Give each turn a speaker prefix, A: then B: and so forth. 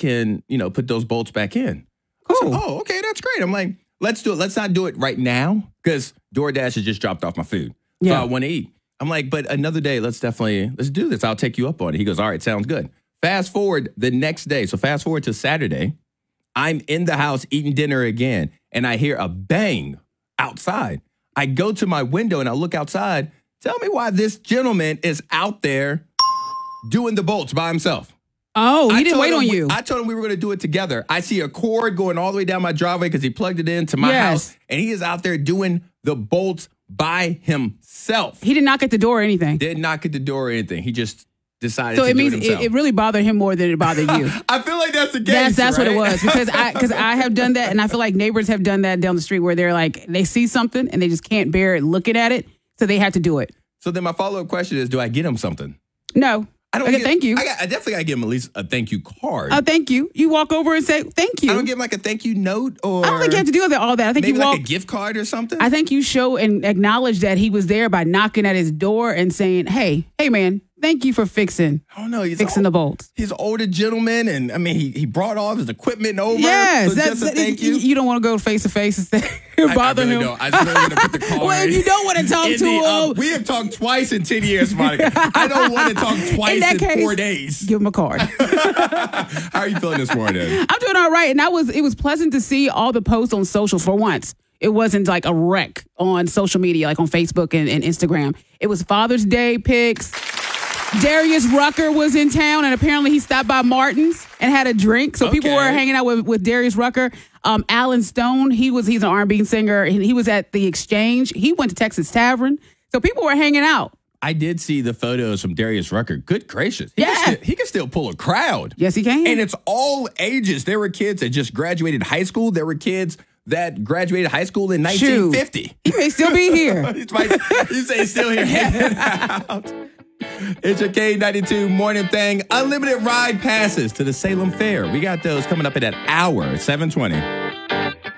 A: can, put those bolts back in.
B: Cool.
A: Said, oh, okay, that's great. I'm like, let's do it. Let's not do it right now because DoorDash has just dropped off my food. So I want to eat. I'm like, but another day, let's do this. I'll take you up on it. He goes, all right, sounds good. Fast forward the next day. So fast forward to Saturday. I'm in the house eating dinner again, and I hear a bang outside. I go to my window and I look outside. Tell me why this gentleman is out there doing the bolts by himself.
B: Oh, he didn't wait on you.
A: I told him we were going to do it together. I see a cord going all the way down my driveway because he plugged it into my house, and he is out there doing the bolts by himself.
B: He didn't knock at the door or anything.
A: Didn't knock at the door or anything. He just decided
B: so
A: to
B: it
A: do
B: means
A: it himself.
B: it really bothered him more than it bothered you.
A: I feel like that's the case.
B: That's
A: right?
B: what it was because I have done that, and I feel like neighbors have done that down the street where they're like they see something and they just can't bear it looking at it, so they have to do it.
A: So then my follow-up question is, do I get him something?
B: No.
A: I don't.
B: Thank you.
A: I definitely got to give him at least a thank you card.
B: Thank you. You walk over and say thank you.
A: I don't give him like a thank you note or.
B: I don't think you have to do all that. I think
A: maybe
B: you
A: like a gift card or something.
B: I think you show and acknowledge that he was there by knocking at his door and saying, "Hey, man, thank you for fixing."
A: I don't know.
B: Fixing the bolts.
A: He's an older gentleman, and I mean, he brought all his equipment over.
B: Yes,
A: so
B: that's
A: just a thank you.
B: You don't want to go face to face and say bother
A: I really
B: him.
A: Don't. I just really want to put the card.
B: Well, if you don't want to talk to him,
A: we have talked twice in 10 years, Monica. I don't want to talk twice in 4 days.
B: Give him a card.
A: How are you feeling this morning?
B: I'm doing all right, and it was pleasant to see all the posts on social for once. It wasn't like a wreck on social media, like on Facebook and Instagram. It was Father's Day pics. Darius Rucker was in town, and apparently he stopped by Martin's and had a drink. So people were hanging out with Darius Rucker. Alan Stone, he's an R&B singer, and he was at the Exchange. He went to Texas Tavern. So people were hanging out.
A: I did see the photos from Darius Rucker. Good gracious. He can still pull a crowd.
B: Yes, he can.
A: And it's all ages. There were kids that just graduated high school. There were kids that graduated high school in 1950.
B: He may still be here.
A: You say he's still here hanging out. It's your K92 Morning Thing. Unlimited ride passes to the Salem Fair. We got those coming up at that hour, 7:20.